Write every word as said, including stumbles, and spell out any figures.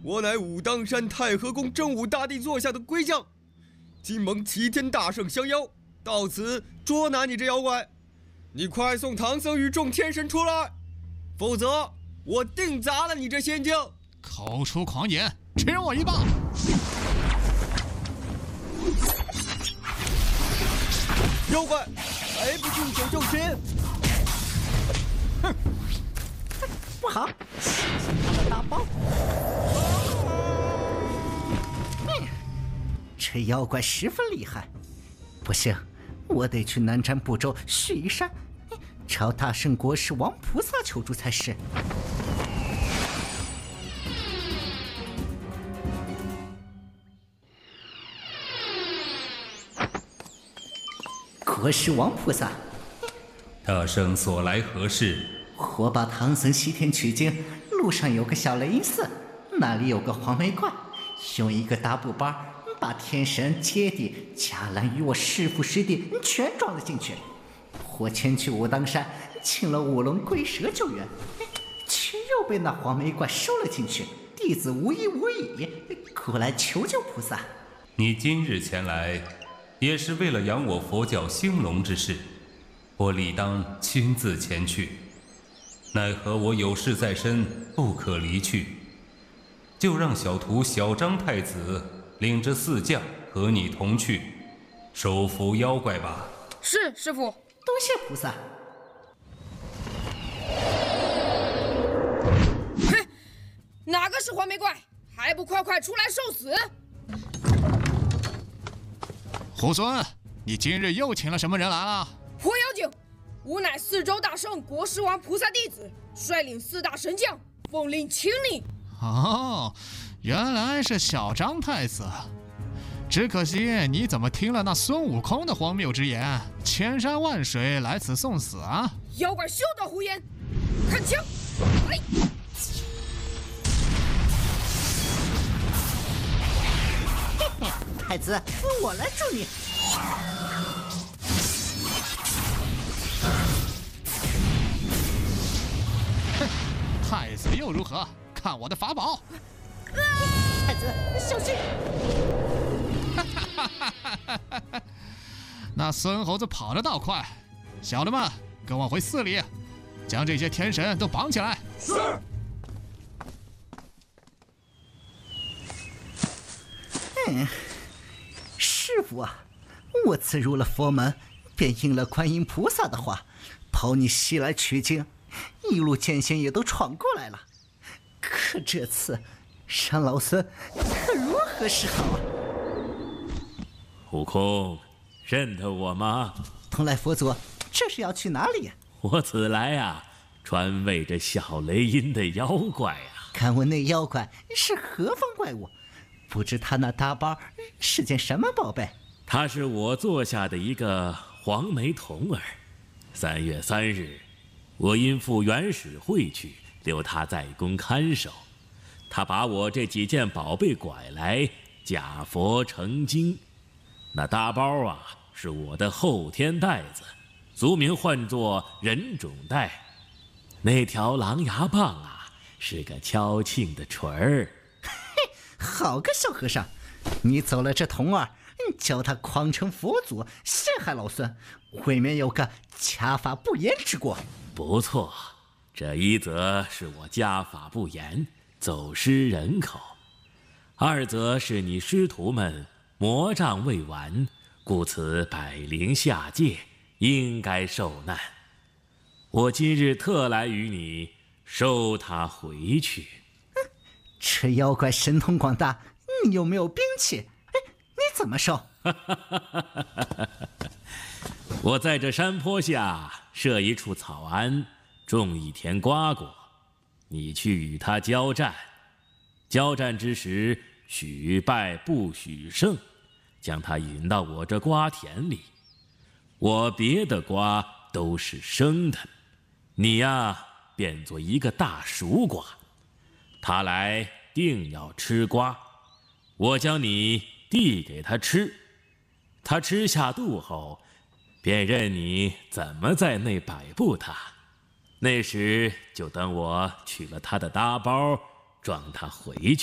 我乃武当山太和宫真武大帝座下的龟将，今蒙齐天大圣相邀，到此捉拿你这妖怪。你快送唐僧与众天神出来，否则我定砸了你这仙境！ 口出狂言，吃我一棒！ 妖怪，还不住手就擒！ 哼，不好，小心他的大包！嗯，这妖怪十分厉害，不行，我得去南瞻部洲须弥山，朝大圣国师王菩萨求助才是。国师王菩萨， 大圣所来何事？ 我把唐僧西天取经，路上有个小雷音寺，那里有个黄眉怪，用一个大布包把天神、阶帝、伽蓝与我师父师弟全装了进去。我前去武当山，请了五龙龟蛇救援，却又被那黄眉怪收了进去。弟子无依无倚，故来求救菩萨。 你今日前来，也是为了扬我佛教兴隆之事，我理当亲自前去。奈何我有事在身，不可离去，就让小徒小张太子领着四将和你同去，收服妖怪吧。 是，师父。 多谢菩萨。 哼，哪个是黄眉怪？还不快快出来受死！ 猢狲，你今日又请了什么人来了？ 活妖精，吾乃四周大圣国师王菩萨弟子，率领四大神将，奉令请你。 哦，原来是小张太子。只可惜你怎么听了那孙悟空的荒谬之言，千山万水来此送死啊？ 妖怪休得胡言！看枪！来！ 太子，我来助你。 哼，太子又如何？看我的法宝！ 太子，小心！ 那孙猴子跑得倒快，小的们跟我回寺里，将这些天神都绑起来。 是。 嗯，师父啊，我自入了佛门，便应了观音菩萨的话，保你西来取经，一路艰险也都闯过来了。可这次让老孙可如何是好啊？ 悟空，认得我吗？ 同来佛祖，这是要去哪里呀？ 我此来啊，专为这小雷音的妖怪啊。 敢问那妖怪是何方怪物？不知他那大包是件什么宝贝？ 他是我座下的一个黄眉童儿。三月三日，我因赴元始会去，留他在宫看守。他把我这几件宝贝拐来，假佛成精。那大包啊，是我的后天带子，俗名唤作人种带。那条狼牙棒啊，是个敲磬的锤儿。 嘿，好个小和尚，你走了这童儿，教他诳称佛祖，陷害老孙，未免有个家法不严之过。 不错，这一则是我家法不严，走失人口；二则是你师徒们魔障未完，故此百灵下界，应该受难。我今日特来与你收他回去。 这妖怪神通广大，你有没有兵器？哎，你怎么收？ 我在这山坡下设一处草庵，种一田瓜果，你去与他交战。交战之时，许败不许胜，将他引到我这瓜田里。我别的瓜都是生的，你呀变做一个大熟瓜。他来定要吃瓜，我将你递给他吃，他吃下肚后，便任你怎么在内摆布他。那时就等我取了他的搭包，装他回去。